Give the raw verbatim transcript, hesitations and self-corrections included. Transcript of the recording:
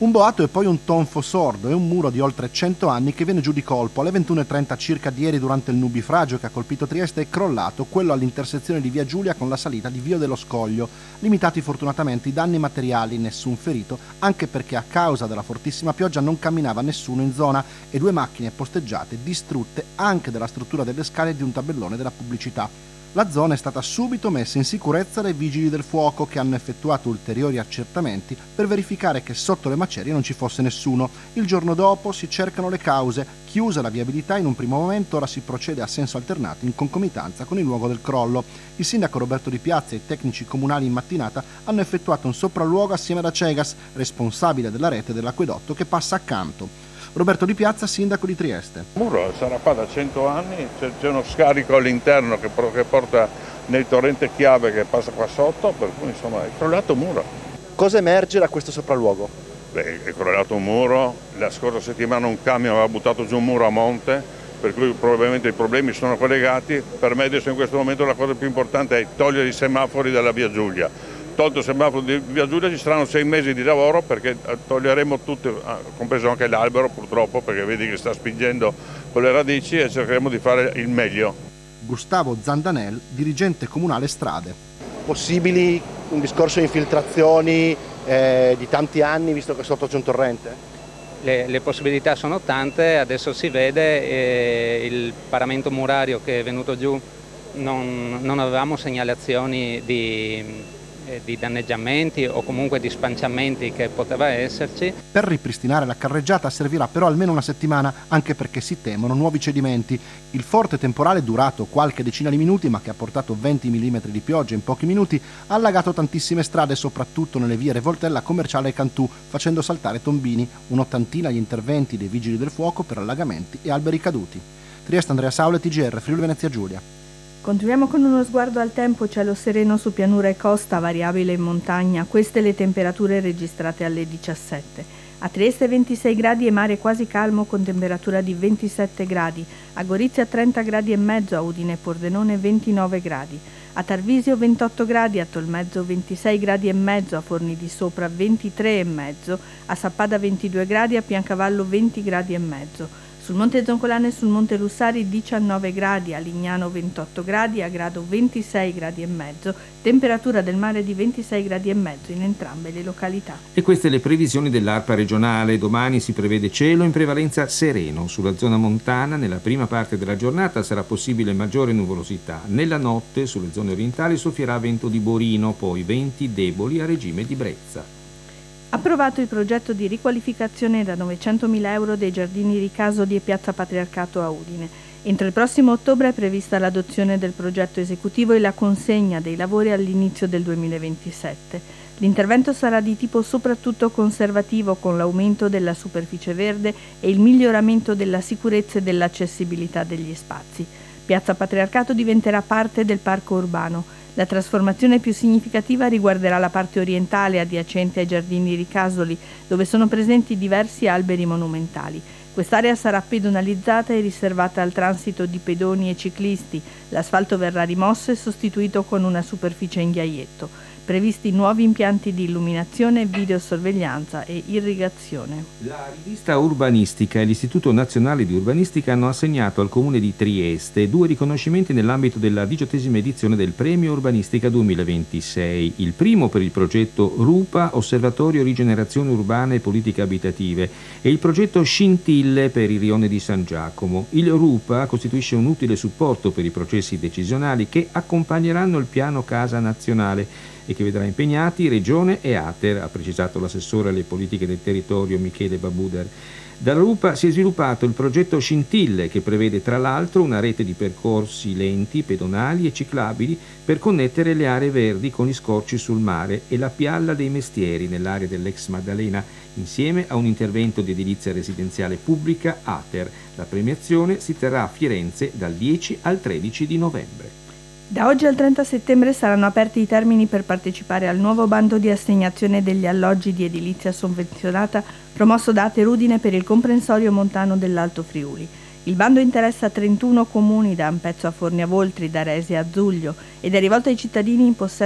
Un boato e poi un tonfo sordo e un muro di oltre cento anni che viene giù di colpo. Alle ventuno e trenta circa di ieri, durante il nubifragio che ha colpito Trieste, è crollato quello all'intersezione di Via Giulia con la salita di Via dello Scoglio. Limitati fortunatamente i danni materiali, nessun ferito, anche perché a causa della fortissima pioggia non camminava nessuno in zona e due macchine posteggiate distrutte anche della struttura delle scale e di un tabellone della pubblicità. La zona è stata subito messa in sicurezza dai vigili del fuoco, che hanno effettuato ulteriori accertamenti per verificare che sotto le macerie non ci fosse nessuno. Il giorno dopo si cercano le cause. Chiusa la viabilità in un primo momento, ora si procede a senso alternato in concomitanza con il luogo del crollo. Il sindaco Roberto Di Piazza e i tecnici comunali in mattinata hanno effettuato un sopralluogo assieme ad Acegas, responsabile della rete dell'acquedotto che passa accanto. Roberto Di Piazza, sindaco di Trieste. Il muro sarà qua da cento anni, c'è, c'è uno scarico all'interno che, che porta nel torrente Chiave che passa qua sotto, per cui insomma è crollato un muro. Cosa emerge da questo sopralluogo? Beh, è crollato un muro, la scorsa settimana un camion aveva buttato giù un muro a monte, per cui probabilmente i problemi sono collegati. Per me adesso in questo momento la cosa più importante è togliere i semafori dalla Via Giulia. Tolto il semaforo di Via Giulia ci saranno sei mesi di lavoro, perché toglieremo tutto, compreso anche l'albero purtroppo, perché vedi che sta spingendo con le radici, e cercheremo di fare il meglio. Gustavo Zandanel, dirigente comunale strade. Possibili un discorso di infiltrazioni eh, di tanti anni, visto che sotto c'è un torrente? Le, le possibilità sono tante, adesso si vede, eh, il paramento murario che è venuto giù, non, non avevamo segnalazioni di... di danneggiamenti o comunque di spanciamenti che poteva esserci. Per ripristinare la carreggiata servirà però almeno una settimana, anche perché si temono nuovi cedimenti. Il forte temporale, durato qualche decina di minuti ma che ha portato venti millimetri di pioggia in pochi minuti, ha allagato tantissime strade, soprattutto nelle vie Revoltella, Commerciale e Cantù, facendo saltare tombini. Un'ottantina gli interventi dei vigili del fuoco per allagamenti e alberi caduti. Trieste, Andrea Saule, T G R, Friuli Venezia Giulia. Continuiamo con uno sguardo al tempo. Cielo sereno su pianura e costa, variabile in montagna. Queste le temperature registrate alle diciassette. A Trieste ventisei gradi e mare quasi calmo con temperatura di ventisette gradi. A Gorizia trenta gradi e mezzo, a Udine e Pordenone ventinove gradi. A Tarvisio ventotto gradi, a Tolmezzo ventisei gradi e mezzo, a Forni di Sopra ventitré e mezzo, a Sappada ventidue gradi, a Piancavallo venti gradi e mezzo. Sul Monte Zoncolane e sul Monte Lussari diciannove gradi, a Lignano ventotto gradi, a Grado ventisei gradi e mezzo, temperatura del mare di ventisei gradi e mezzo in entrambe le località. E queste le previsioni dell'ARPA regionale. Domani si prevede cielo in prevalenza sereno. Sulla zona montana nella prima parte della giornata sarà possibile maggiore nuvolosità. Nella notte sulle zone orientali soffierà vento di Borino, poi venti deboli a regime di brezza. Approvato il progetto di riqualificazione da novecentomila euro dei giardini Ricasoli e Piazza Patriarcato a Udine. Entro il prossimo ottobre è prevista l'adozione del progetto esecutivo e la consegna dei lavori all'inizio del duemilaventisette. L'intervento sarà di tipo soprattutto conservativo, con l'aumento della superficie verde e il miglioramento della sicurezza e dell'accessibilità degli spazi. Piazza Patriarcato diventerà parte del parco urbano. La trasformazione più significativa riguarderà la parte orientale adiacente ai giardini Ricasoli, dove sono presenti diversi alberi monumentali. Quest'area sarà pedonalizzata e riservata al transito di pedoni e ciclisti. L'asfalto verrà rimosso e sostituito con una superficie in ghiaietto. Previsti nuovi impianti di illuminazione, videosorveglianza e irrigazione. La rivista Urbanistica e l'Istituto Nazionale di Urbanistica hanno assegnato al Comune di Trieste due riconoscimenti nell'ambito della diciottesima edizione del Premio Urbanistica duemilaventisei. Il primo per il progetto RUPA, Osservatorio Rigenerazione Urbana e Politiche Abitative, e il progetto Scintille per il Rione di San Giacomo. Il RUPA costituisce un utile supporto per i processi decisionali che accompagneranno il Piano Casa Nazionale e che vedrà impegnati Regione e Ater, ha precisato l'assessore alle politiche del territorio Michele Babuder. Dalla RUPA si è sviluppato il progetto Scintille, che prevede tra l'altro una rete di percorsi lenti, pedonali e ciclabili per connettere le aree verdi con gli scorci sul mare e la Pialla dei Mestieri nell'area dell'ex Maddalena, insieme a un intervento di edilizia residenziale pubblica Ater. La premiazione si terrà a Firenze dal dieci al tredici di novembre. Da oggi al trenta settembre saranno aperti i termini per partecipare al nuovo bando di assegnazione degli alloggi di edilizia sovvenzionata promosso da Ater Udine per il comprensorio montano dell'Alto Friuli. Il bando interessa trentuno comuni, da Ampezzo a Forni a Voltri, da Resi a Zuglio, ed è rivolto ai cittadini in possesso